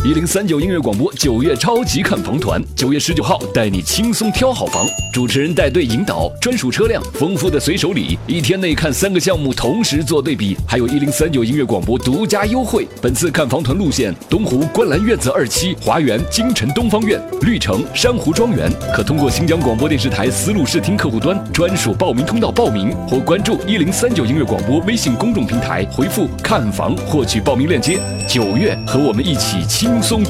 1039音乐广播9月超级看房团，9月19号带你轻松挑好房，主持人带队引导，专属车辆，丰富的随手礼，1天内看3个项目同时做对比，还有1039音乐广播独家优惠。本次看房团路线：东湖观澜院子2期、华园京城东方院、绿城珊瑚庄园，可通过新疆广播电视台丝路视听客户端专属报名通道报名，或关注1039音乐广播微信公众平台，回复看房获取报名链接。9月和我们一起轻松